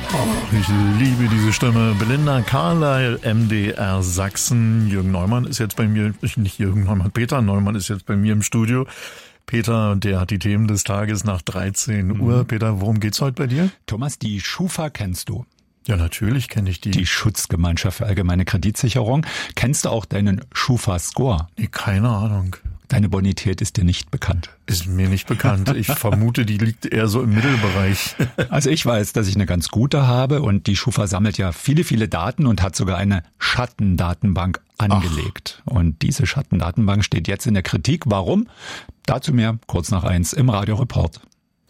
Ich liebe diese Stimme. Belinda Carlyle, MDR Sachsen. Jürgen Neumann ist jetzt bei mir, nicht Jürgen Neumann, Peter Neumann ist jetzt bei mir im Studio. Peter, der hat die Themen des Tages nach 13 Uhr. Peter, worum geht's heute bei dir? Thomas, die Schufa kennst du. Ja, natürlich kenne ich die. Die Schutzgemeinschaft für allgemeine Kreditsicherung. Kennst du auch deinen Schufa-Score? Nee, keine Ahnung. Deine Bonität ist dir nicht bekannt. Ist mir nicht bekannt. Ich vermute, die liegt eher so im Mittelbereich. Also ich weiß, dass ich eine ganz gute habe und die Schufa sammelt ja viele, viele Daten und hat sogar eine Schattendatenbank angelegt. Ach. Und diese Schattendatenbank steht jetzt in der Kritik. Warum? Dazu mehr kurz nach 1 im Radio Report.